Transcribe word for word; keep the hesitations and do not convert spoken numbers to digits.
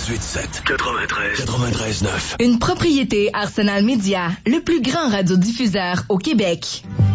quatre-vingt-dix-huit sept. quatre-vingt-treize. quatre-vingt-treize neuf. Une propriété Arsenal Média, le plus grand radiodiffuseur au Québec.